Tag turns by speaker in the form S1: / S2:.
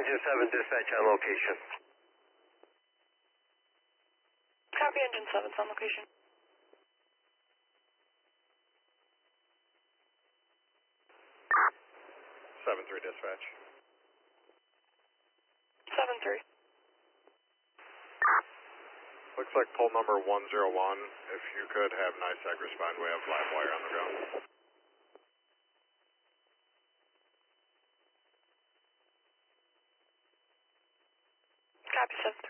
S1: Engine 7 dispatch on location.
S2: Copy, Engine 7's on location.
S3: 7-3 dispatch.
S2: 7-3.
S3: Looks like pull number 101. If you could have NISAC respond, we have live wire on the ground.
S2: Copy, 7-3.